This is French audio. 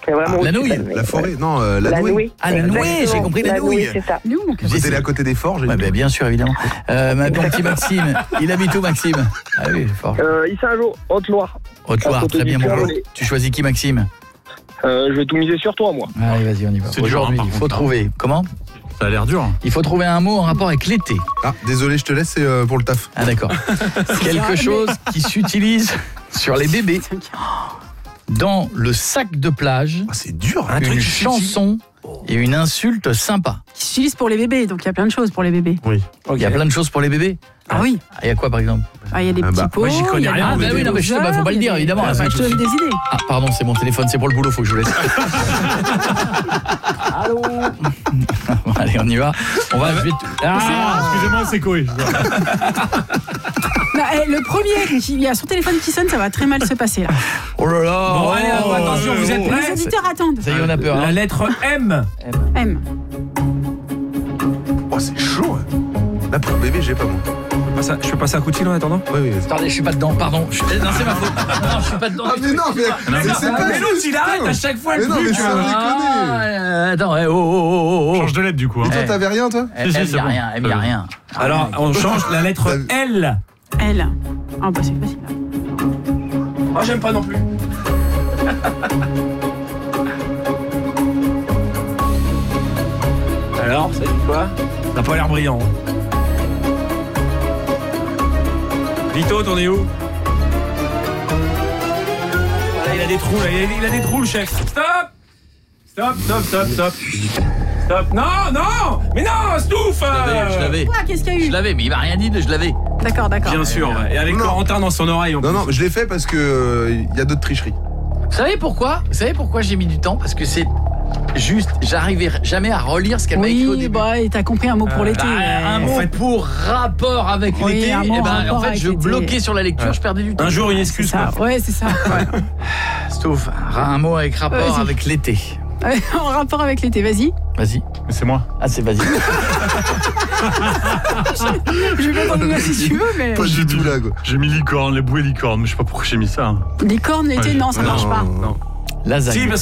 C'est vraiment La nouille. au-dessus, La forêt, non, la nouille. Ah, la nouille, j'ai compris la nouille. C'est ça. Nous, mon cœur. Vous êtes à côté des forges. Ouais, bien sûr, évidemment. Mon petit Maxime, il habite où, Maxime? Ah oui, fort. Issingeau, Haute-Loire. Haute-Loire, à côté très bien, du bon. Puy-en-Velay. Tu choisis qui, Maxime? Je vais tout miser sur toi, moi. Allez, vas-y, on y va. C'est dur, Aujourd'hui, hein, par il faut contre, trouver. Comment? Ça a l'air dur. Il faut trouver un mot en rapport avec l'été. Ah, désolé, je te laisse, c'est pour le taf. Ah, d'accord. Quelque chose qui s'utilise sur les bébés. Dans le sac de plage, Ah, c'est dur. une chanson et une insulte sympa. Qui s'utilise pour les bébés, donc il y a plein de choses pour les bébés. Oui. Il y a plein de choses pour les bébés. Ah oui. Il y a quoi, par exemple? Il y a des petits pots. moi, j'y connais il y a rien. des Ah, bah oui, non, mais je sais pas, faut pas le dire, évidemment. Je te donne des idées. Ah, pardon, c'est mon téléphone, c'est pour le boulot, faut que je vous laisse. Allô. Allez, on y va. On va vite. Excusez-moi, c'est Koé. Le premier, il y a son téléphone qui sonne, ça va très mal se passer là. Oh là là. Bon, allez, attention, vous êtes Les prêts? auditeurs attendent. Ça y est, on a peur. La Hein. lettre M. M. Oh, c'est chaud. Hein. Là, pour le bébé, j'ai pas moi. Je peux passer un coup de fil en attendant? Oui, oui. Attendez, je suis pas dedans, pardon. Non, c'est ma faute. Non, je suis pas dedans. Ah, mais non, mais c'est pas Mais l'autre, juste. il arrête à chaque fois le Mais non, mais truc. ça déconne. Attends, oh. Change de lettre du coup. Hein. Toi, t'avais rien, toi? Elle Si, y c'est a bon. rien, elle y a rien. Alors, on change la lettre L. L. Ah bah c'est facile. Moi, j'aime pas non plus. Alors, ça dit quoi? Ça n'a pas l'air brillant. Vito, t'en es où? Voilà, il a des trous, là. Il a des trous, le chef. Stop! Stop. Non! Mais non, Stouff! Je l'avais. Ah, qu'est-ce qu'il y a eu? Je l'avais, mais il m'a rien dit, je l'avais. D'accord. Bien sûr, ouais. Et avec Non. Corentin dans son oreille. Non, je l'ai fait parce que il y a d'autres tricheries. Vous savez pourquoi j'ai mis du temps? Parce que c'est juste, j'arrivais jamais à relire ce qu'elle m'a écrit au Oui, début. bah, et t'as compris un mot pour l'été. Un mot pour rapport avec Oui, l'été. un mot Eh ben, rapport en fait, avec je l'été. bloquais sur la lecture, je perdais du temps. Un jour, une C'est excuse, ça. quoi. Ouais, c'est ça. Ouais. Stouff, un mot avec rapport Vas-y. avec l'été. En rapport avec l'été, vas-y. Vas-y. Mais c'est moi. Ah, c'est vas-y. Je vais pas t'en donner si tu veux, mais. Pas du tout là, quoi. J'ai mis licorne, les bouées licorne, mais je sais pas pourquoi j'ai mis ça. Hein. Les cornes l'été, Ouais, non, ça marche pas. Non. Lasagne. Si, parce